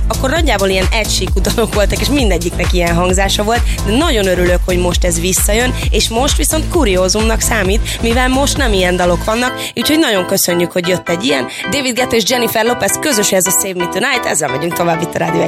akkor nagyjából ilyen egysíkú dalok voltak, és mindegyiknek ilyen hangzása volt, de nagyon örülök, hogy most ez visszajön, és most viszont kuriózumnak számít, mivel most nem ilyen dalok vannak, úgyhogy nagyon köszönjük, hogy jött egy ilyen. David Guetta és Jennifer Lopez közös, ez a Save Me Tonight, ezzel megyünk tovább itt a Rádió